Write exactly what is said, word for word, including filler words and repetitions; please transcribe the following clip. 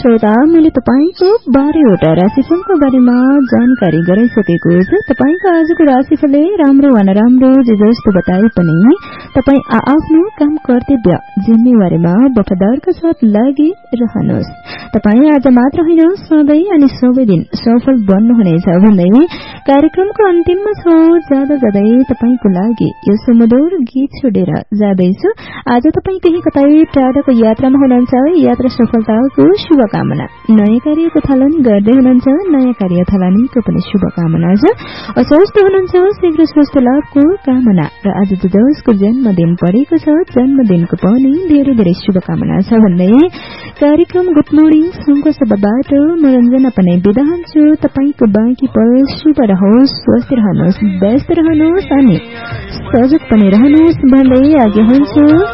श्रोता, मैले तपाईको बाह्रवटा राशिफलको बारेमा जानकारी गराइसकेको छु। तपाईको आजको राशिफलले राम्रो वा नराम्रो जे जस्तो बताए पनि तपाई आफ्नो काम कर्तव्य जिम्मेवारीमा वफादारका साथ लागिरहनुहोस्। तपाई आज मात्र होइन सधैँ अनि सबै दिन सफल बन्नुहुनेछ भन्दै कार्यक्रमको अन्तिममा छौ जाँदा जाँदै तपाईको लागि यो सुमधुर गीत छोडेर जाँदैछु। आज तपाई कहीँ कतै टाढाको यात्रामा हुनुहुन्छ, यात्रा सफलताको शुभकामना। नयाँ कार्यको थालनी गर्दै हुनुहुन्छ, नयाँ कार्य थालनीको पनि शुभकामना छ। अस्वस्थ हुनुहुन्छ, शीघ्र स्वस्थ लाभको कामना। र आज जसको जन्मदिन परेको छ जन्मदिनको पनि धेरै धेरै शुभकामना छ भन्दै कार्यक्रम गुड मर्निङ सँगको सभाबाट म रञ्जना पनि बिदा हुन्छु। तपाईको बाँकी पल शुभ रहोस्, स्वस्थ रहनुहोस्, व्यस्त रहनुहोस् अनि सजग पनि रहनुहोस् भन्दै आगे हुन्छु।